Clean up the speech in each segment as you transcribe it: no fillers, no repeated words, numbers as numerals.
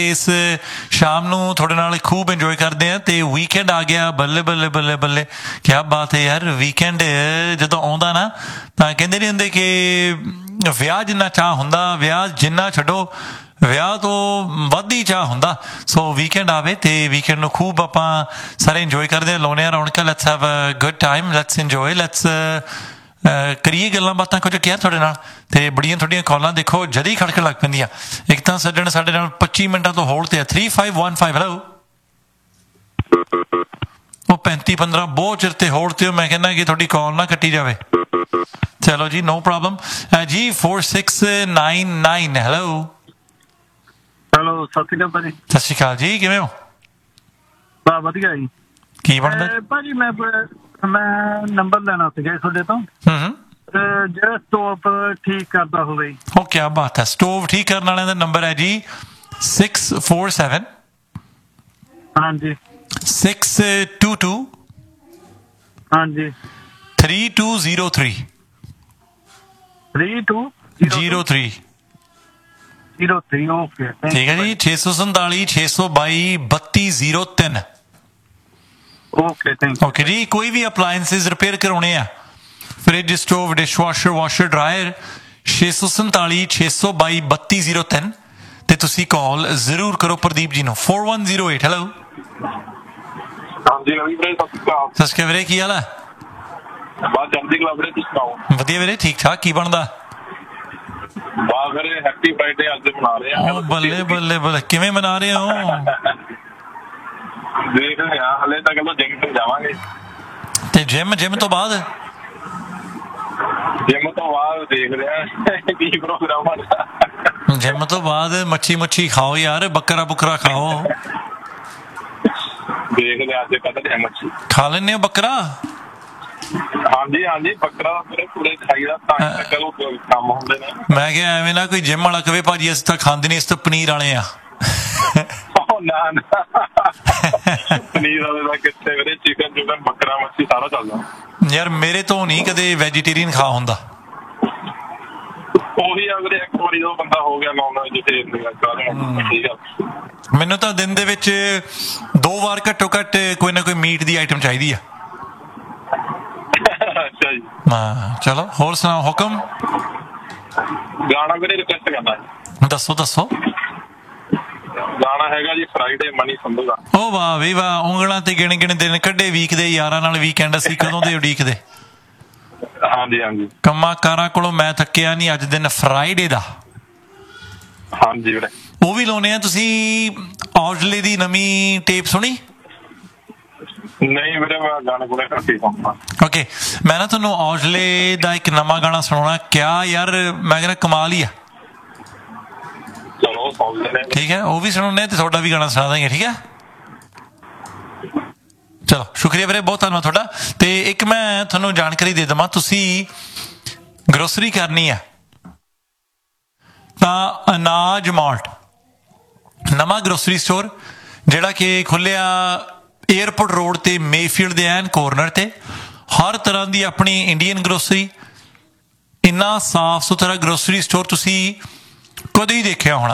ਇਸ ਸ਼ਾਮ ਨੂੰ ਤੁਹਾਡੇ ਨਾਲ ਖੂਬ ਇੰਜੋਏ ਕਰਦੇ ਆ ਤੇ ਵੀਕਐਂਡ ਆ ਗਿਆ ਬੱਲੇ ਬੱਲੇ ਬੱਲੇ ਬੱਲੇ ਕਿਆ ਬਾਤ ਹੈ ਯਾਰ ਵੀਕਐਂਡ ਜਦੋਂ ਆਉਂਦਾ ਨਾ ਤਾਂ ਕਹਿੰਦੇ ਨਹੀਂ ਹੁੰਦੇ ਕਿ ਵਿਆਹ ਜਿੰਨਾ ਚਾਹ ਹੁੰਦਾ ਵਿਆਹ ਜਿੰਨਾ ਛੱਡੋ ਵਿਆਹ ਤੋਂ ਵੱਧ ਹੀ ਚਾਹ ਹੁੰਦਾ ਸੋ ਵੀਕਐਂਡ ਆਵੇ ਤੇ ਵੀਕਐਂਡ ਨੂੰ ਖੂਬ ਆਪਾਂ ਸਾਰੇ ਇੰਜੋਏ ਕਰਦੇ ਹਾਂ ਲਾਉਂਦੇ ਹਾਂ ਰੌਣਕਾਂ let's have a good time let's enjoy let's ਕਰੀਏ ਗੱਲਾਂ ਬਾਤਾਂ ਕੁਝ ਕਿਹਾ ਤੁਹਾਡੇ ਨਾਲ ਤੇ ਬੜੀਆਂ ਤੁਹਾਡੀਆਂ ਕਾਲਾਂ ਦੇਖੋ ਜਦ ਹੀ ਖੜਕਣ ਲੱਗ ਪੈਂਦੀਆਂ ਇੱਕ ਤਾਂ ਸੱਜਣ ਸਾਡੇ ਨਾਲ 25 ਮਿੰਟਾਂ ਤੋਂ ਹੋਲਡ ਤੇ ਆ 3515 ਹੈਲੋ ਉਹ 3515 ਬਹੁਤ ਚਿਰ ਤੇ ਹੋਲਡ ਤੇ ਮੈਂ ਕਹਿੰਦਾ ਕਿ ਤੁਹਾਡੀ ਕਾਲ ਨਾ ਕੱਟੀ ਜਾਵੇ ਚਲੋ ਜੀ ਨੋ ਪ੍ਰੋਬਲਮ ਜੀ 4699 ਹੈਲੋ ਹੈਲੋ ਸਤਿ ਸ਼੍ਰੀ ਅਕਾਲ ਭਾਜੀ ਸਤਿ ਸ਼੍ਰੀ ਅਕਾਲ ਜੀ ਕਿਵੇਂ ਹੋ ਬਾ ਵਧੀਆ ਜੀ ਕੀ ਬਣਦਾ ਭਾਜੀ ਮੈਂ ਨੰਬਰ ਲੈਣਾ ਸੀਗਾ ਤੁਹਾਡੇ ਤੋਂ ਜਿਹੜਾ ਸਟੋਵ ਠੀਕ ਕਰਦਾ ਹੋਵੇ ਉਹ ਕਿਆ ਬਾਤ ਹੈ ਸਟੋਵ ਠੀਕ ਕਰਨ ਵਾਲਿਆਂ ਦਾ ਨੰਬਰ ਹੈ ਜੀ 647 ਹਾਂਜੀ 622 ਹਾਂਜੀ 3203 3203 ਓਕੇ ਠੀਕ ਹੈ ਜੀ 647 622 3203 ਓਕੇ ਥੈਂਕ ਓਕੇ ਜੀ ਕੋਈ ਵੀ ਅਪਲਾਇੰਸਿਸ ਰਿਪੇਅਰ ਕਰਾਉਣੇ ਆ fridge stove dishwasher washer dryer 647 622 3203 ਤੇ ਤੁਸੀਂ ਕਾਲ ਜ਼ਰੂਰ ਕਰੋ ਪ੍ਰਦੀਪ ਜੀ ਨੂੰ 4108 ਹੈਲੋ ਹਾਂਜੀ ਰਵੀ ਵੀਰੇ ਸਤਿ ਸ਼੍ਰੀ ਅਕਾਲ ਸਤਿ ਸ਼੍ਰੀ ਅਕਾਲ ਵੀਰੇ ਕੀ ਹਾਲ ਹੈ ਬਾਅਦ ਜਲਦੀ ਕਲਾ ਵੀਰੇ ਤੁਸੀਂ ਸੁਣਾਓ ਵਧੀਆ ਵੀਰੇ ਠੀਕ ਠਾਕ ਕੀ ਬਣਦਾ ਬਾਅਦ ਵੀਰੇ ਹੈਪੀ ਫਰਾਈਡੇ ਅੱਜ ਮਨਾ ਰਹੇ ਆ ਬੱਲੇ ਬੱਲੇ ਬੱਲੇ ਕਿਵੇਂ ਮਨਾ ਰਹੇ ਹੋ ਦੇਖਦੇ ਆ ਹਲੇ ਤਾਂ ਕਹਿੰਦਾ ਜਿਮ ਤੇ ਜਾਵਾਂਗੇ ਤੇ ਜਿਮ ਤੋਂ ਬਾਅਦ ਦੇਖ ਰਿਹਾ ਕੀ ਪ੍ਰੋਗਰਾਮ ਆ ਜਿਮ ਤੋਂ ਬਾਅਦ ਮੱਛੀ ਖਾਓ ਯਾਰ ਬੱਕਰਾ ਬੁਕਰਾ ਖਾਓ ਦੇਖਦੇ ਅੱਜ ਕਦ ਹੈ ਮੱਛੀ ਖਾ ਲੈਂਦੇ ਹੋ ਬੱਕਰਾ ਹਾਂਜੀ ਬੱਕਰਾ ਪੂਰੇ ਖਾਈਦਾ ਤਾਂ ਚਲੋ ਕੰਮ ਹੁੰਦੇ ਨੇ ਮੈਂ ਕਿਹਾ ਐਵੇਂ ਨਾ ਕੋਈ ਜਿਮ ਵਾਲਾ ਕਵੇ ਭਾਜੀ ਅਸੀਂ ਤਾਂ ਖਾਂਦੇ ਨਹੀਂ ਅਸੀਂ ਤਾਂ ਪਨੀਰ ਵਾਲੇ ਆ ਨਾ ਪਨੀਰ ਵਾਲੇ ਦਾ ਕਿੱਥੇ ਵੀਰੇ ਚਿਕਨ ਬੱਕਰਾ ਮੱਛੀ ਸਾਰਾ ਚੱਲਦਾ ਯਾਰ ਮੇਰੇ ਤੋਂ ਨਹੀਂ ਕਦੇ ਵੈਜੀਟੇਰੀਅਨ ਖਾ ਹੁੰਦਾ ਉਹੀ ਅਗਲੇ ਇੱਕ ਵਾਰੀ ਉਹ ਬੰਦਾ ਹੋ ਗਿਆ ਨੌਨ ਵੈਜ ਠੀਕ ਆ ਮੈਨੂੰ ਤਾਂ ਦਿਨ ਦੇ ਵਿੱਚ 2 ਵਾਰ ਘੱਟੋ ਘੱਟ ਕੋਈ ਨਾ ਕੋਈ ਮੀਟ ਦੀ ਆਈਟਮ ਚਾਹੀਦੀ ਆ ਅੱਛਾ ਜੀ ਹਾਂ ਚਲੋ ਹੋਰ ਸੁਣਾਓ ਹੁਕਮ ਗਾਣਾ ਵੀਰੇ ਰਿਕਵੈਸਟ ਕਰਨਾ ਦੱਸੋ ਗਾਣਾ ਹੈਗਾ ਜੀ ਫਰਾਈਡੇ ਮਨੀ ਸੰਧੂ ਦਾ ਉਹ ਵਾਹ ਵੀ ਵਾਹ ਉਂਗਲਾਂ ਤੇ ਗਿਣ ਦਿਨ ਕੱਢੇ ਵੀਕ ਦੇ ਯਾਰਾਂ ਨਾਲ ਵੀਕਐਂਡ ਅਸੀਂ ਕਦੋਂ ਦੇ ਉਡੀਕਦੇ ਹਾਂਜੀ ਕੰਮਾਂ ਕਾਰਾਂ ਕੋਲੋਂ ਮੈਂ ਥੱਕਿਆ ਨਹੀਂ ਅੱਜ ਦਿਨ ਫਰਾਈਡੇ ਦਾ ਹਾਂਜੀ ਵੀਰੇ ਉਹ ਵੀ ਲਾਉਨੇ ਆ ਤੁਸੀਂ ਔਜਲੇ ਦੀ ਨਵੀਂ ਟੇਪ ਸੁਣੀ ਨਹੀਂ ਵੀਰੇ ਮੈਂ ਗਾਣੇ ਕੋਲੇ ਘੱਟ ਹੀ ਸੁਣਦਾ ਓਕੇ ਮੈਂ ਨਾ ਤੁਹਾਨੂੰ ਔਜਲੇ ਦਾ ਇੱਕ ਨਵਾਂ ਗਾਣਾ ਸੁਣਾਉਣਾ ਕਿਆ ਯਾਰ ਮੈਂ ਕਹਿੰਦਾ ਕਮਾਲ ਹੀ ਆ ਚਲੋ ਸੁਣ ਲੈਂਦੇ ਠੀਕ ਹੈ ਉਹ ਵੀ ਸੁਣਾਉਣੇ ਤੇ ਤੁਹਾਡਾ ਵੀ ਗਾਣਾ ਸੁਣਾ ਦਾਂਗੇ ਠੀਕ ਹੈ ਚਲੋ ਸ਼ੁਕਰੀਆ ਵੀਰੇ ਬਹੁਤ ਧੰਨਵਾਦ ਤੁਹਾਡਾ ਤੇ ਇੱਕ ਮੈਂ ਤੁਹਾਨੂੰ ਜਾਣਕਾਰੀ ਦੇ ਦੇਵਾਂ ਤੁਸੀਂ ਗਰੋਸਰੀ ਕਰਨੀ ਆ ਤਾਂ ਅਨਾਜ ਮਾਰਟ ਨਵਾਂ ਗਰੋਸਰੀ ਸਟੋਰ ਜਿਹੜਾ ਕਿ ਖੁੱਲਿਆ ਏਅਰਪੋਰਟ ਰੋਡ ਤੇ ਮੇਫੀਲਡ ਦੇ ਐਨ ਕੋਰਨਰ ਤੇ ਹਰ ਤਰ੍ਹਾਂ ਦੀ ਆਪਣੀ ਇੰਡੀਅਨ ਗਰੋਸਰੀ ਇੰਨਾ ਸਾਫ ਸੁਥਰਾ ਗਰੋਸਰੀ ਸਟੋਰ ਤੁਸੀਂ ਕਦੇ ਹੀ ਦੇਖਿਆ ਹੋਣਾ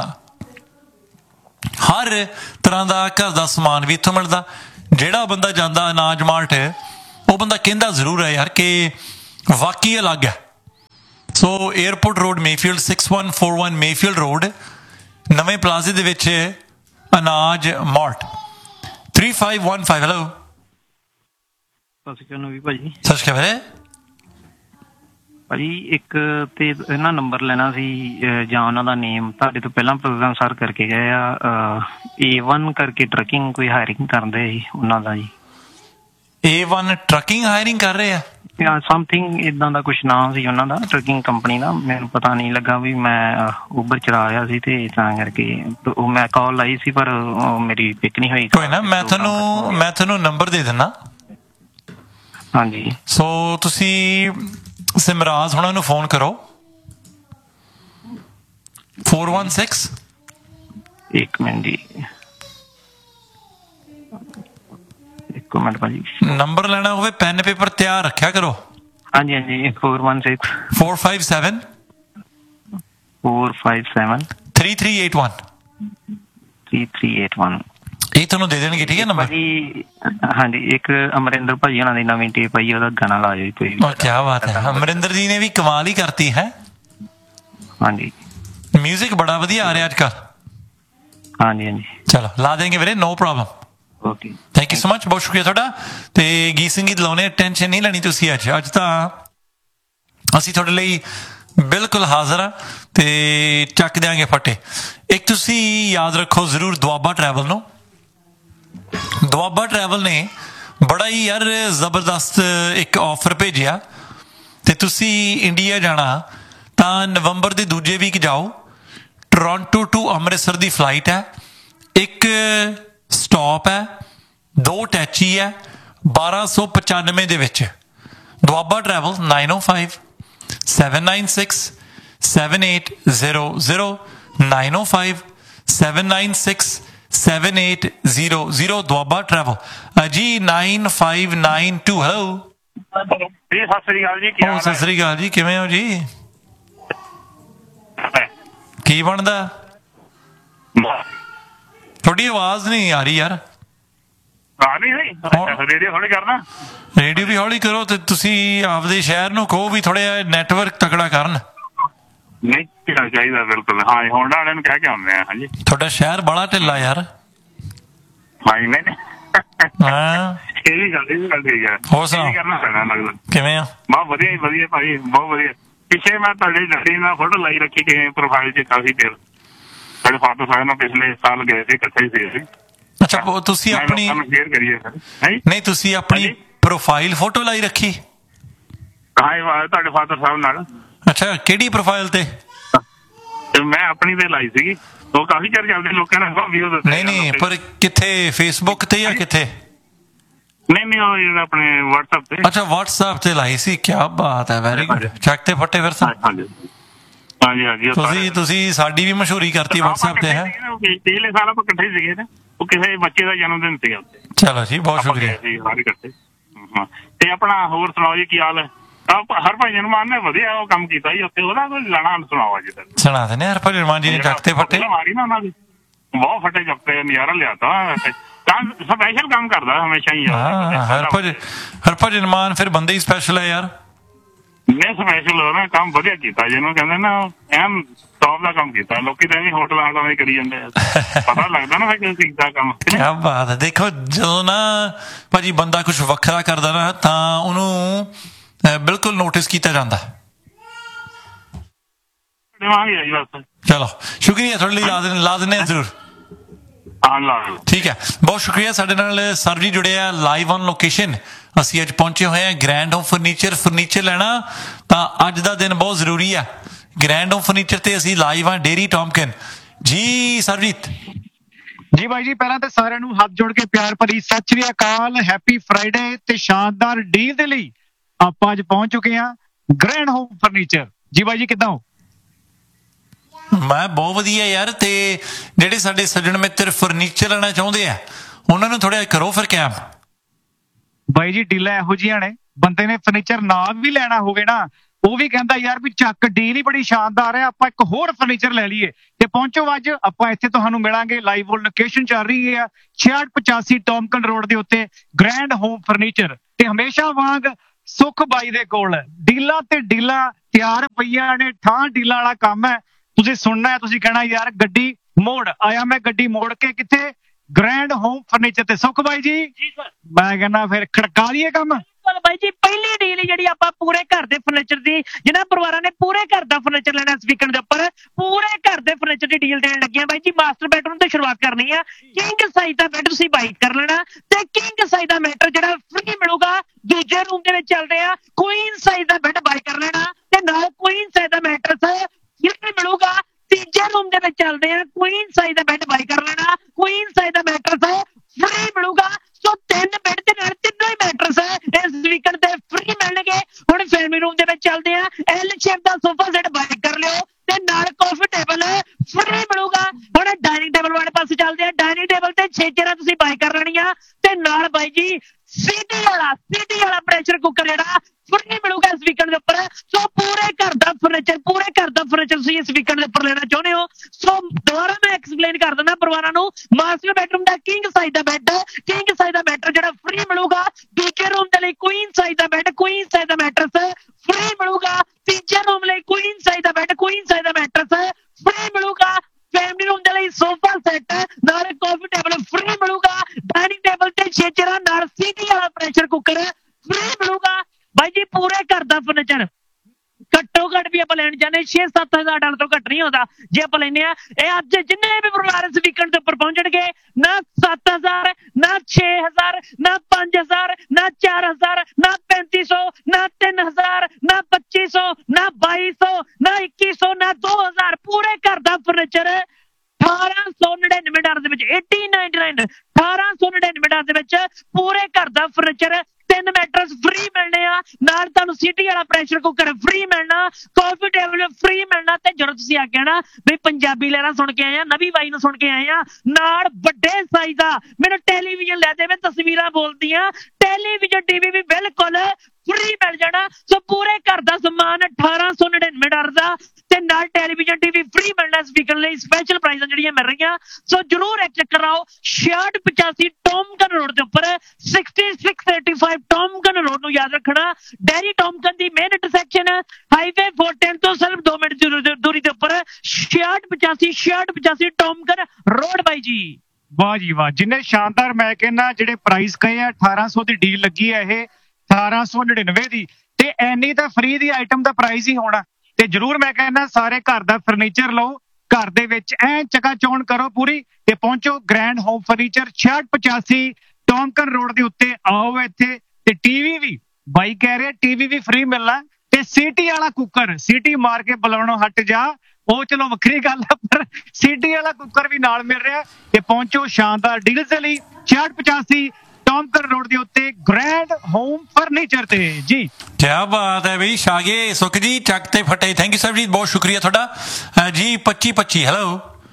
ਹਰ ਤਰ੍ਹਾਂ ਦਾ ਘਰ ਦਾ ਸਮਾਨ ਵੀ ਇੱਥੋਂ ਮਿਲਦਾ ਜਿਹੜਾ ਬੰਦਾ ਜਾਂਦਾ ਅਨਾਜ ਮਾਰਟ ਉਹ ਬੰਦਾ ਕਹਿੰਦਾ ਜ਼ਰੂਰ ਹੈ ਯਾਰ ਕਿ ਵਾਕਈ ਅਲੱਗ ਹੈ ਸੋ airport road Mayfield 6141 Mayfield road ਨਵੇਂ ਪਲਾਜ਼ੇ ਦੇ ਵਿੱਚ ਅਨਾਜ ਮਾਰਟ 3515 ਹੈਲੋ ਸਤਿ ਸ਼੍ਰੀ ਅਕਾਲ ਭਾਜੀ ਸਤਿ ਸ਼੍ਰੀ ਅਕਾਲ ਭਾਜੀ ਇੱਕ ਤੇ ਇਹਨਾਂ ਨੰਬਰ ਲੈਣਾ ਸੀ ਜਾਂ ਉਹਨਾਂ ਦਾ ਨੇਮ ਤੁਹਾਡੇ ਤੋਂ ਪਹਿਲਾਂ ਪ੍ਰੋਗਰਾਮ ਸਰ ਕਰਕੇ ਗਏ ਆ A1 ਕਰਕੇ ਟਰਕਿੰਗ ਕੋਈ ਹਾਇਰਿੰਗ ਕਰਦੇ ਜੀ ਉਹਨਾਂ ਦਾ ਜੀ A1 ਟਰਕਿੰਗ ਹਾਇਰਿੰਗ ਕਰ ਰਹੇ ਆ ਸਮਥਿੰਗ ਇਦਾਂ ਦਾ ਕੁਛ ਨਾਮ ਸੀ ਉਹਨਾਂ ਦਾ ਟਰਕਿੰਗ ਕੰਪਨੀ ਦਾ ਮੈਨੂੰ ਪਤਾ ਨਹੀਂ ਲੱਗਾ ਵੀ ਮੈਂ ਉਬਰ ਚਲਾ ਰਿਹਾ ਸੀ ਤੇ ਤਾਂ ਕਰਕੇ ਉਹ ਮੈਂ ਕਾਲ ਲਾਈ ਸੀ ਪਰ ਮੇਰੀ ਪਿਕ ਨਹੀਂ ਹੋਈ ਕੋਈ ਨਾ ਮੈਂ ਤੁਹਾਨੂੰ ਨੰਬਰ ਦੇ ਦਿੰਦਾ ਹਾਂਜੀ ਸੋ ਤੁਸੀਂ ਸਿਮਰਾਜ ਹੁਣਾਂ ਨੂੰ ਫੋਨ ਕਰੋ 416 ਇੱਕ ਮਿੰਟ ਜੀ ਇੱਕ ਮਿੰਟ ਭਾਜੀ ਨੰਬਰ ਲੈਣਾ ਹੋਵੇ ਪੈਨ ਪੇਪਰ ਤਿਆਰ ਰੱਖਿਆ ਕਰੋ ਹਾਂਜੀ 416 457 457 3381 3381। ਇਹ ਤੁਹਾਨੂੰ ਦੇ ਦੇਣਗੇ, ਠੀਕ ਹੈ ਨੰਬਰ? ਭਾਜੀ ਹਾਂਜੀ, ਇੱਕ ਅਮਰਿੰਦਰ ਭਾਜੀ ਉਹਨਾਂ ਦੀ ਨਵੀਂ ਟੇਪ ਆਈ, ਉਹਦਾ ਗਾਣਾ ਲਾ ਜਾਓ ਕੋਈ। ਕੀ ਬਾਤ ਹੈ, ਅਮਰਿੰਦਰ ਜੀ ਨੇ ਵੀ ਕਮਾਲ ਹੀ ਕਰਤੀ ਹੈ। ਹਾਂਜੀ, ਮਿਊਜ਼ਿਕ ਬੜਾ ਵਧੀਆ ਆ ਰਿਹਾ ਅੱਜ ਕੱਲ੍ਹ। ਹਾਂਜੀ ਹਾਂਜੀ, ਚਲੋ ਲਾ ਦੇਂਗੇ ਵੀਰੇ, no problem. Okay, thank you so much, ਬਹੁਤ ਸ਼ੁਕਰੀਆ ਤੁਹਾਡਾ। ਤੇ ਗੀਤ ਸੰਗੀਤ ਲਾਉਣੇ, ਟੈਨਸ਼ਨ ਨਹੀਂ ਲੈਣੀ ਤੁਸੀਂ। ਅੱਜ ਤਾਂ ਅਸੀਂ ਤੁਹਾਡੇ ਲਈ ਬਿਲਕੁਲ ਹਾਜ਼ਰ ਹਾਂ ਤੇ ਚੱਕ ਦਿਆਂਗੇ ਫਟੇ। ਇੱਕ ਤੁਸੀਂ ਯਾਦ ਰੱਖੋ ਜ਼ਰੂਰ ਦੁਆਬਾ ਟਰੈਵਲ ਨੂੰ। ਦੁਆਬਾ ਟਰੈਵਲ ਨੇ ਬੜਾ ਹੀ ਯਾਰ ਜ਼ਬਰਦਸਤ ਇੱਕ ਆਫਰ ਭੇਜਿਆ, ਤੇ ਤੁਸੀਂ ਇੰਡੀਆ ਜਾਣਾ ਤਾਂ ਨਵੰਬਰ ਦੇ ਦੂਜੇ ਵੀਕ ਜਾਓ। Toronto to Amritsar the flight ਹੈ, ਇੱਕ ਸਟਾਪ ਹੈ, 2 ਟੈਚੀ ਹੈ, 1295 ਦੇ ਵਿੱਚ। ਦੁਆਬਾ ਟਰੈਵਲ 905-796-7800 905-796-7800 ਦੁਆਬਾ ਟਰੈਵਲ ਜੀ। 9592 ਹੈਲੋ ਜੀ, ਸਤਿ ਸ੍ਰੀ ਅਕਾਲ ਜੀ। ਸਤਿ ਸ੍ਰੀ ਅਕਾਲ ਜੀ, ਕਿਵੇਂ ਹੋ ਜੀ? ਕੀ ਬਣਦਾ? ਤੁਹਾਡੀ ਆਵਾਜ਼ ਨਹੀਂ ਆ ਰਹੀ ਯਾਰ। ਰੇਡੀਓ ਥੋੜੀ ਕਰਨਾ, ਰੇਡੀਓ ਵੀ ਹੌਲੀ ਕਰੋ ਤੇ ਤੁਸੀਂ ਆਪਦੇ ਸ਼ਹਿਰ ਨੂੰ ਕਹੋ ਵੀ ਥੋੜਾ ਜਿਹਾ ਨੈਟਵਰਕ ਤਕੜਾ ਕਰਨ। ਨਹੀਂ ਚਾਹੀਦਾ ਬਿਲਕੁਲ। ਹਾਂ, ਹੁਣ ਵਾਲਿਆਂ ਨੂੰ ਕਹਿ ਕੇ ਆਉਂਦੇ ਆ। ਹਾਂਜੀ, ਤੁਹਾਡਾ ਸ਼ਹਿਰ ਬੜਾ ਢਿੱਲਾ ਯਾਰ। ਹਾਂਜੀ, ਨਹੀਂ ਹਾਂ, ਇਹ ਵੀ ਗੱਲ ਠੀਕ ਹੈ। ਹੋਰ ਸੁਣਾਓ, ਕਰਨਾ ਪੈਣਾ ਲੱਗਦਾ। ਕਿਵੇਂ ਆ? ਬਹੁਤ ਵਧੀਆ ਜੀ, ਵਧੀਆ ਭਾਈ, ਬਹੁਤ ਵਧੀਆ। ਪਿੱਛੇ ਮੈਂ ਤੁਹਾਡੇ ਡੈਡੀ ਨਾਲ ਫੋਟੋ ਲਾਈ ਰੱਖੀ ਕਿ ਪ੍ਰੋਫਾਈਲ 'ਚ ਕਾਫੀ ਦੇਰ। ਸਾਡੇ ਫਾਦਰ ਸਾਹਿਬ ਨਾਲ ਪਿਛਲੇ ਸਾਲ ਗਏ ਸੀ, ਇਕੱਠੇ ਹੀ ਸੀ ਅਸੀਂ। ਅੱਛਾ, ਤੁਸੀਂ ਆਪਣੀ ਸ਼ੇਅਰ ਕਰੀਏ ਸਰ। ਨਹੀਂ, ਤੁਸੀਂ ਆਪਣੀ ਪ੍ਰੋਫਾਈਲ ਫੋਟੋ ਲਾਈ ਰੱਖੀ? ਹਾਂ, ਤੁਹਾਡੇ ਫਾਦਰ ਸਾਹਿਬ ਨਾਲ। ਅੱਛਾ, ਕਿਹੜੀ ਪ੍ਰੋਫਾਈਲ ਤੇ? ਮੈਂ ਆਪਣੀ ਤੇ ਲਾਈ ਸੀਗੀ, ਉਹ ਕਾਫੀ ਚਿਰ ਚੱਲਦੇ, ਲੋਕਾਂ ਨੇ ਵੀਡੀਓ ਦੱਸੇ। ਨਹੀਂ, ਪਰ ਕਿੱਥੇ, ਫੇਸਬੁੱਕ ਤੇ ਜਾਂ ਕਿੱਥੇ? ਨਹੀਂ, ਉਹ ਜਿਹੜਾ ਆਪਣੇ WhatsApp ਤੇ। ਅੱਛਾ, WhatsApp ਤੇ ਲਾਈ ਸੀ, ਕੀ ਬਾਤ ਹੈ, ਵੈਰੀ ਗੁੱਡ। ਚੱਕ ਤੇ ਫੱਟੇ ਫਿਰ ਤਾਂ। ਹਾਂਜੀ, ਤੁਸੀਂ ਸਾਡੀ ਵੀ ਮਸ਼ਹੂਰੀ ਕਰਤੀ WhatsApp ਤੇ ਹੈ। ਪਿਛਲੇ ਸਾਲ ਆਪਾਂ ਇਕੱਠੇ ਸੀਗੇ ਨਾ, ਉਹ ਕਿਸੇ ਬੱਚੇ ਦਾ ਜਨਮ ਦਿਨ ਸੀਗਾ ਉੱਥੇ। ਚਲੋ ਜੀ, ਬਹੁਤ ਸ਼ੁਕਰੀਆ। ਸਾਰੇ ਇਕੱਠੇ। ਤੇ ਆਪਣਾ ਹੋਰ ਸੁਣਾਓ ਜੀ, ਕੀ ਹਾਲ ਹੈ? ਹਰਭਜਨ ਮਾਨ ਨੇ ਵਧੀਆ ਉਹ ਕੰਮ ਕੀਤਾ ਜੀ ਉੱਥੇ, ਉਹਦਾ ਕੋਈ ਗਾਣਾ ਸੁਣਾਓ ਜੀ। ਸੁਣਾ ਦਿੰਦੇ ਹਰਭਜਨ ਮਾਨ ਜੀ ਨੇ ਚੱਕ ਤੇ ਫੱਟੇ ਮਾਰੀ ਨਾ ਉਹਨਾਂ ਦੀ, ਬਹੁਤ ਫੱਟੇ ਚੱਕਤੇ, ਨਜ਼ਾਰਾ ਲਿਆਤਾ। ਸਪੈਸ਼ਲ ਕੰਮ ਕਰਦਾ ਹਮੇਸ਼ਾ ਹੀ। ਹਰਭਜਨ ਮਾਨ ਫਿਰ ਬੰਦੇ ਹੀ ਸਪੈਸ਼ਲ ਹੈ ਯਾਰ। ਨਹੀਂ, ਸਪੈਸ਼ਲ ਉਹਨੇ ਕੰਮ ਵਧੀਆ ਕੀਤਾ, ਜਿਹਨੂੰ ਕਹਿੰਦੇ ਨਾ ਐਨ ਟੌਪ ਦਾ ਕੰਮ ਕੀਤਾ। ਲੋਕੀ ਤਾਂ ਹੋਟਲਾਂ ਦਾ ਕਰੀ ਜਾਂਦੇ, ਪਤਾ ਲੱਗਦਾ ਨਾ ਕਿਸ ਚੀਜ਼ ਦਾ ਕੰਮ। ਕੀ ਬਾਤ ਹੈ। ਦੇਖੋ, ਜਦੋਂ ਨਾ ਭਾਜੀ ਬੰਦਾ ਕੁਛ ਵੱਖਰਾ ਕਰਦਾ ਨਾ ਤਾਂ ਉਹਨੂੰ ਬਿਲਕੁਲ ਨੋਟਿਸ ਕੀਤਾ ਜਾਂਦਾ। ਚਲੋ ਸ਼ੁਕਰੀਆ, ਤੁਹਾਡੇ ਲਈ ਲਾ ਦਿੰਦੇ ਜ਼ਰੂਰ। ਠੀਕ ਹੈ, ਬਹੁਤ ਸ਼ੁਕਰੀਆ। ਸਾਡੇ ਨਾਲ ਸਰ ਜੀ ਜੁੜੇ ਆ ਲਾਈਵ ਔਨ ਲੋਕੇਸ਼ਨ। ਅਸੀਂ ਅੱਜ ਪਹੁੰਚੇ ਹੋਏ ਹਾਂ ਗ੍ਰੈਂਡ ਹੋਮ ਫਰਨੀਚਰ ਲੈਣਾ ਤਾਂ ਅੱਜ ਦਾ ਦਿਨ ਬਹੁਤ ਜ਼ਰੂਰੀ ਆ। ਗ੍ਰੈਂਡ ਹੋਮ ਫਰਨੀਚਰ ਤੇ ਅਸੀਂ ਲਾਈਵ ਹਾਂ, ਡੇਰੀ ਟੌਮਕਿਨ ਜੀ। ਸਰਜੀਤ ਜੀ ਬਾਈ ਜੀ, ਪਹਿਲਾਂ ਤਾਂ ਸਾਰਿਆਂ ਨੂੰ ਹੱਥ ਜੋੜ ਕੇ ਪਿਆਰ ਭਰੀ ਸਤਿ ਸ੍ਰੀ ਅਕਾਲ, ਹੈਪੀ ਫਰਾਈਡੇ ਤੇ ਸ਼ਾਨਦਾਰ ਡੀਲ ਦੇ ਲਈ ਆਪਾਂ ਅੱਜ ਪਹੁੰਚ ਚੁੱਕੇ ਹਾਂ ਗ੍ਰੈਂਡ ਹੋਮ ਫਰਨੀਚਰ। ਜੀ ਬਾਈ ਜੀ, ਕਿੱਦਾਂ ਹੋ? ਮੈਂ ਬਹੁਤ ਵਧੀਆ ਯਾਰ। ਤੇ ਜਿਹੜੇ ਸਾਡੇ ਸੱਜਣ ਮਿੱਤਰ ਫਰਨੀਚਰ ਲੈਣਾ ਚਾਹੁੰਦੇ ਆ ਉਹਨਾਂ ਨੂੰ ਥੋੜਾ ਕਰੋ ਫਿਰ ਕੈਮ। ਬਾਈ ਜੀ, ਡੀਲਾਂ ਇਹੋ ਜਿਹੀਆਂ ਨੇ, ਬੰਦੇ ਨੇ ਫਰਨੀਚਰ ਨਾ ਵੀ ਲੈਣਾ ਹੋਵੇ ਨਾ, ਉਹ ਵੀ ਕਹਿੰਦਾ ਯਾਰ ਵੀ ਚੱਕ, ਡੀਲ ਹੀ ਬੜੀ ਸ਼ਾਨਦਾਰ ਹੈ, ਆਪਾਂ ਇੱਕ ਹੋਰ ਫਰਨੀਚਰ ਲੈ ਲਈਏ। ਤੇ ਪਹੁੰਚੋ ਅੱਜ ਆਪਾਂ ਇੱਥੇ, ਤੁਹਾਨੂੰ ਮਿਲਾਂਗੇ ਲਾਈਵ ਲੋਕੇਸ਼ਨ ਚੱਲ ਰਹੀ ਹੈ 6685 ਟੌਮਕਨ ਰੋਡ ਦੇ ਉੱਤੇ ਗ੍ਰੈਂਡ ਹੋਮ ਫਰਨੀਚਰ। ਤੇ ਹਮੇਸ਼ਾ ਵਾਂਗ ਸੁਖ ਬਾਈ ਦੇ ਕੋਲ ਡੀਲਾਂ ਤੇ ਡੀਲਾਂ ਤਿਆਰ ਪਈਆਂ ਨੇ। ਠਾਂ ਡੀਲਾਂ ਵਾਲਾ ਕੰਮ ਹੈ। ਤੁਸੀਂ ਸੁਣਨਾ ਹੈ, ਤੁਸੀਂ ਕਹਿਣਾ ਯਾਰ ਗੱਡੀ ਮੋੜ ਆਇਆ, ਮੈਂ ਗੱਡੀ ਮੋੜ ਕੇ ਕਿੱਥੇ? ਗ੍ਰੈਂਡ ਹੋਮ ਫਰਨੀਚਰ ਤੇ। ਸੁਖ ਬਾਈ ਜੀ, ਮੈਂ ਕਹਿੰਦਾ ਫਿਰ ਖੜਕਾ ਲਈਏ ਕੰਮ। ਬਾਈ ਜੀ, ਪਹਿਲੀ ਡੀਲ ਜਿਹੜੀ ਆਪਾਂ ਪੂਰੇ ਘਰ ਦੇ ਫਰਨੀਚਰ ਦੀ, ਜਿਹਨਾਂ ਪਰਿਵਾਰਾਂ ਨੇ ਪੂਰੇ ਘਰ ਦਾ ਫਰਨੀਚਰ ਲੈਣਾ ਇਸ ਵੀਕਐਂਡ ਦੇ ਉੱਪਰ, ਪੂਰੇ ਘਰ ਦੇ ਫਰਨੀਚਰ ਦੀ ਡੀਲ ਦੇਣ ਲੱਗੇ ਆ ਬਾਈ ਜੀ। ਮਾਸਟਰ ਬੈਡਰੂਮ ਤੋਂ ਸ਼ੁਰੂਆਤ ਕਰਨੀ ਆ। ਕਿੰਗ ਸਾਈਜ਼ ਦਾ ਬੈੱਡ ਤੁਸੀਂ ਬਾਈ ਕਰ ਲੈਣਾ ਤੇ ਕਿੰਗ ਸਾਈਜ਼ ਦਾ ਮੈਟਰ ਜਿਹੜਾ ਫ੍ਰੀ ਮਿਲੂਗਾ। ਦੂਜੇ ਰੂਮ ਦੇ ਵਿੱਚ ਚੱਲਦੇ ਆ, ਕੁਈਨ ਸਾਈਜ਼ ਦਾ ਬੈੱਡ ਬਾਈ ਕਰ ਲੈਣਾ ਤੇ ਨਾਲ ਕੁਈਨ ਸਾਈਜ਼ ਦਾ ਮੈਟਰਸ ਫ੍ਰੀ ਮਿਲੂਗਾ। ਤੀਜੇ ਰੂਮ ਦੇ ਵਿੱਚ ਚੱਲਦੇ ਆ, ਕੁਈਨ ਸਾਈਜ਼ ਦਾ ਬੈੱਡ ਬਾਈ ਕਰ ਲੈਣਾ, ਕੁਈਨ ਸਾਈਜ਼ ਦਾ ਮੈਟਰਸ ਫ੍ਰੀ ਮਿਲੂਗਾ। ਸੋ 3 ਬੈੱਡ ਦੇ ਨਾਲ ਤਿੰਨੋਂ ਹੀ ਮੈਟਰਸ ਇਸ ਵੀਕਐਂਡ ਤੇ ਫ੍ਰੀ ਮਿਲਣਗੇ। ਹੁਣ ਫੈਮਿਲੀ ਰੂਮ ਦੇ ਵਿੱਚ ਚੱਲਦੇ ਆ, ਐਲ ਸ਼ੇਪ ਦਾ ਸੋਫਾ ਸੈੱਟ ਬਾਈ ਕਰ ਲਿਓ ਤੇ ਨਾਲ ਕਾਫੀ ਟੇਬਲ ਫ੍ਰੀ ਮਿਲੂਗਾ। ਹੁਣ ਡਾਈਨਿੰਗ ਟੇਬਲ ਵਾਲੇ ਪਾਸੇ ਚੱਲਦੇ ਆ, ਡਾਈਨਿੰਗ ਟੇਬਲ ਤੇ 6 ਚੇਅਰਾਂ ਤੁਸੀਂ ਬਾਈ ਕਰ ਲੈਣੀਆਂ ਤੇ ਨਾਲ ਬਾਈ ਜੀ ਸੀਟੀ ਵਾਲਾ ਪ੍ਰੈਸ਼ਰ ਕੁੱਕਰ ਜਿਹੜਾ ਫ੍ਰੀ ਮਿਲੂਗਾ ਇਸ ਵੀਕਐਂਡ ਦੇ ਉੱਪਰ। ਸੋ ਪੂਰੇ ਘਰ ਦਾ ਫਰਨੀਚਰ ਤੁਸੀਂ ਇਸ ਵੀਕਐਂਡ ਦੇ ਉੱਪਰ ਲੈਣਾ ਚਾਹੁੰਦੇ ਹੋ। ਸੋ ਦੁਬਾਰਾ ਮੈਂ ਐਕਸਪਲੇਨ ਕਰ ਦਿੰਦਾ ਪਰਿਵਾਰਾਂ ਨੂੰ। ਮਾਸਟਰ ਬੈਡਰੂਮ ਦਾ ਕਿੰਗ ਸਾਈਜ਼ ਦਾ ਬੈੱਡ, ਕਿੰਗ ਸਾਈਜ਼ ਦਾ ਬੈੱਡ ਜਿਹੜਾ ਫ੍ਰੀ ਮਿਲੂਗਾ। ਦੂਜੇ ਰੂਮ ਦੇ ਲਈ ਕੁਈਨ ਸਾਈਜ਼ ਦਾ ਬੈੱਡ, ਕੁਈਨ ਸਾਈਜ਼ ਦਾ ਮੈਟਰਸ ਫ੍ਰੀ ਮਿਲੂਗਾ। ਤੀਜੇ ਰੂਮ ਲਈ ਕੁਈਨ ਸਾਈਜ਼ ਦਾ ਬੈੱਡ, ਕੁਈਨ ਸਾਈਜ਼ ਦਾ ਮੈਟਰਸ ਫ੍ਰੀ ਮਿਲੂਗਾ। ਫੈਮਿਲੀ ਰੂਮ ਦੇ ਲਈ ਸੋਫਾ ਸੈੱਟ ਨਾਲ ਕਾਫੀ ਟੇਬਲ ਫ੍ਰੀ ਮਿਲੂਗਾ। ਡਾਈਨਿੰਗ ਟੇਬਲ ਤੇ 6 ਚੇਅਰਾਂ ਨਾਲ ਸੀਟੀ ਵਾਲਾ ਪ੍ਰੈਸ਼ਰ ਕੁੱਕਰ ਫ੍ਰੀ ਮਿਲੂਗਾ। ਬਾਈ ਜੀ ਪੂਰੇ ਘਰ ਦਾ ਫਰਨੀਚਰ ਘੱਟੋ ਘੱਟ ਵੀ ਆਪਾਂ ਲੈਣ ਜਾਂਦੇ 6-7 ਹਜ਼ਾਰ ਡਾਲਰ ਤੋਂ ਘੱਟ ਨਹੀਂ ਹੁੰਦਾ ਜੇ ਆਪਾਂ ਲੈਨੇ ਆ। ਇਹ ਅੱਜ ਜਿੰਨੇ ਵੀ ਪਰਿਵਾਰ ਇਸ ਵੀਕਐਂਡ ਦੇ ਉੱਪਰ ਪਹੁੰਚਣਗੇ ਨਾ 7,000 ਨਾ 6,000 ਨਾ 5,000 ਨਾ 4,000 ਨਾ 3,500 ਨਾ 3,000 ਨਾ 2,500 ਨਾ 2,200 ਨਾ 2,100 ਨਾ 2,000 ਪੂਰੇ ਘਰ ਦਾ ਫਰਨੀਚਰ 1899 ਡਾਲਰ ਦੇ ਵਿੱਚ 1899 1899 ਡਾਲਰ ਦੇ ਵਿੱਚ ਪੂਰੇ ਘਰ ਦਾ ਫਰਨੀਚਰ। 3 ਮੈਟਰਸ ਫ੍ਰੀ ਮਿਲਣੇ ਆ ਨਾਲ ਤੁਹਾਨੂੰ ਸੀਟੀ ਵਾਲਾ ਪ੍ਰੈਸ਼ਰ ਕੁੱਕਰ ਫ੍ਰੀ ਮਿਲਣਾ, ਕਾਫੀ ਟੇਬਲ ਫ੍ਰੀ ਮਿਲਣਾ। ਤੇ ਜਦੋਂ ਤੁਸੀਂ ਆਖਿਆ ਨਾ ਵੀ ਪੰਜਾਬੀ ਲਹਿਰਾ ਸੁਣ ਕੇ ਆਏ ਆ, ਨਵੀਂ ਬਾਈ ਨੂੰ ਸੁਣ ਕੇ ਆਏ ਆ, ਨਾਲ ਵੱਡੇ ਸਾਈਜ਼ ਦਾ ਮੈਨੂੰ ਟੈਲੀਵਿਜ਼ਨ ਲੈ ਦੇਵੇ, ਤਸਵੀਰਾਂ ਬੋਲਦੀਆਂ, ਟੈਲੀਵਿਜ਼ਨ ਟੀਵੀ ਵੀ ਬਿਲਕੁਲ ਫ੍ਰੀ ਮਿਲ ਜਾਣਾ। ਸੋ ਪੂਰੇ ਘਰ ਦਾ ਸਮਾਨ 1899 ਡਾਲਰ ਦਾ ਤੇ ਨਾਲ ਟੈਲੀਵਿਜ਼ਨ ਟੀਵੀ ਫ੍ਰੀ ਮਿਲਣਾ। ਇਸ ਵੀਕਐਂਡ ਲਈ ਸਪੈਸ਼ਲ ਪ੍ਰਾਈਜ਼ਾਂ ਜਿਹੜੀਆਂ ਮਿਲ ਰਹੀਆਂ। ਸੋ ਜਰੂਰ ਇੱਕ ਚੱਕਰ ਆਓ 6685 ਟੌਮਕਨ ਰੋਡ ਦੇ ਉੱਪਰ 6685 ਟੌਮਕਨ ਰੋਡ ਨੂੰ ਯਾਦ ਰੱਖਣਾ। ਡੈਰੀ ਟੌਮਕਨ ਦੀ ਮੇਨ ਇੰਟਰਸੈਕਸ਼ਨ ਹਾਈਵੇ 410 ਤੋਂ ਸਿਰਫ 2 ਮਿੰਟ ਦੀ ਦੂਰੀ ਦੇ ਉੱਪਰ 6685 ਟੌਮਕਨ ਰੋਡ ਬਾਈ ਜੀ। ਵਾਹ ਜੀ ਵਾਹ, ਜਿੰਨੇ ਸ਼ਾਨਦਾਰ ਮੈਂ ਕਹਿੰਦਾ ਜਿਹੜੇ ਪ੍ਰਾਈਸ ਕਹੇ ਆ 1800 ਦੀ ਡੀਲ ਲੱਗੀ ਹੈ ਇਹ 1899 ਦੀ ਤੇ ਐਨੀ ਤਾਂ ਫ੍ਰੀ ਦੀ ਆਈਟਮ ਦਾ ਪ੍ਰਾਈਸ ਹੀ ਹੋਣਾ। ਤੇ ਜਰੂਰ ਮੈਂ ਕਹਿੰਦਾ ਸਾਰੇ ਘਰ ਦਾ ਫਰਨੀਚਰ ਲਓ, ਘਰ ਦੇ ਵਿੱਚ ਐ ਚਕਾਚੌਂਧ ਕਰੋ ਪੂਰੀ ਤੇ ਪਹੁੰਚੋ ਗ੍ਰੈਂਡ ਹੋਮ ਫਰਨੀਚਰ 6685 ਟੌਮਕਨ ਰੋਡ ਦੇ ਉੱਤੇ ਆਓ ਇੱਥੇ। ਤੇ ਟੀਵੀ ਵੀ ਬਾਈ ਕਹਿ ਰਿਹਾ ਟੀਵੀ ਵੀ ਫ੍ਰੀ ਮਿਲਣਾ ਤੇ ਸੀਟੀ ਵਾਲਾ ਕੁੱਕਰ, ਸੀਟੀ ਮਾਰ ਕੇ ਬੁਲਾਉਣੋਂ ਹਟ ਜਾ, ਉਹ ਚਲੋ ਵੱਖਰੀ ਗੱਲ ਆ, ਪਰ ਸੀਟੀ ਵਾਲਾ ਕੁੱਕਰ ਵੀ ਨਾਲ ਮਿਲ ਰਿਹਾ। ਤੇ ਪਹੁੰਚੋ ਸ਼ਾਨਦਾਰ ਡੀਲਸ ਦੇ ਲਈ 6685 ਟੌਮਕਨ ਰੋਡ ਦੇ ਉੱਤੇ ਗ੍ਰੈਂਡ ਹੋਮ ਫਰਨੀਚਰ ਤੇ ਜੀ। क्या बात है भाई शागे सुख जी चक ते फटे। थैंक यू सर जी, बहुत शुक्रिया थोड़ा जी। 2525 हेलो।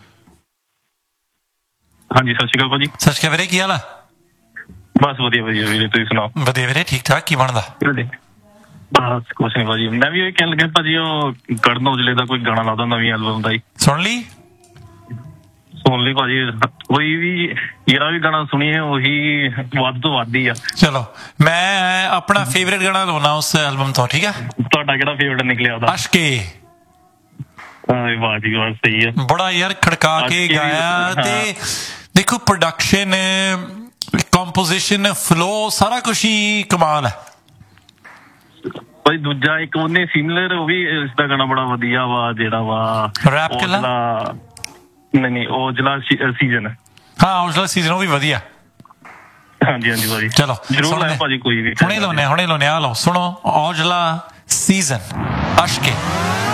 ਹਾਂਜੀ ਸਤਿ ਸ਼੍ਰੀ ਅਕਾਲ ਭਾਜੀ। ਸਤਿ ਸ਼੍ਰੀ ਅਕਾਲ ਵੀਰੇ, ਕੀ ਹਾਲ ਆ? ਬਸ ਵਧੀਆ ਵਧੀਆ ਵੀਰੇ, ਤੁਸੀਂ ਸੁਣਾਓ? ਵਧੀਆ ਵੀਰੇ, ਠੀਕ ਠਾਕ। ਕੀ ਬਣਦਾ? ਬਸ ਕੁਛ ਨਹੀਂ ਭਾਜੀ, ਮੈਂ ਵੀ ਇਹ ਕਹਿਣ ਲੱਗਾ ਭਾਜੀ ਉਹ ਕਰਨ ਔਜਲੇ ਦਾ ਕੋਈ ਗਾਣਾ ਲਾਦਾ ਨਵੀਂ ਐਲਬਮ ਦਾ ਹੀ। ਸੁਣ ਲਈ? ਸੁਣ ਲਈ ਭਾਜੀ, ਕੋਈ ਵੀ ਜਿਹੜਾ ਵੀ ਗਾਣਾ ਸੁਣੀਏ ਉਹੀ ਵੱਧ ਤੋਂ ਵੱਧ ਹੀ ਆ। ਚਲੋ ਮੈਂ ਆਪਣਾ ਫੇਵਰੇਟ ਗਾਣਾ ਲਾਉਣਾ ਉਸ ਐਲਬਮ ਤੋਂ, ਠੀਕ ਹੈ? ਤੁਹਾਡਾ ਕਿਹੜਾ ਫੇਵਰਟ ਨਿਕਲਿਆ ਉਹਦਾ? ਅਸ਼ਕੇ। ਵਾਹ ਜੀ ਵਾਹ, ਸਹੀ ਹੈ। ਬੜਾ ਯਾਰ ਖੜਕਾ ਕੇ ਗਾਇਆ ਤੇ ਦੇਖੋ ਪ੍ਰੋਡਕਸ਼ਨ, ਕੰਪੋਜੀਸ਼ਨ, ਫਲੋ ਸਾਰਾ ਕੁਝ ਹੀ ਕਮਾਲ ਹੈ ਭਾਈ। ਦੂਜਾ ਇੱਕ ਉਹਨੇ ਸਿਮਿਲਰ ਉਹ ਵੀ ਇਸ ਦਾ ਗਾਣਾ ਬੜਾ ਵਧੀਆ ਵਾ ਜਿਹੜਾ ਵਾ ਰੈਪ ਕਿਲਾ। ਨਹੀਂ ਔਜਲਾ ਸੀਜ਼ਨ। ਹਾਂ ਔਜਲਾ ਸੀਜ਼ਨ ਉਹ ਵੀ ਵਧੀਆ। ਹਾਂਜੀ ਹਾਂਜੀ ਭਾਜੀ, ਚਲੋ ਜਰੂਰ ਲਾਇਆ ਭਾਜੀ, ਕੋਈ ਵੀ ਹੁਣੇ ਲਾਉਣੇ ਆ ਲਓ ਸੁਣੋ ਔਜਲਾ ਸੀਜ਼ਨ ਅਸ਼ਕੇ।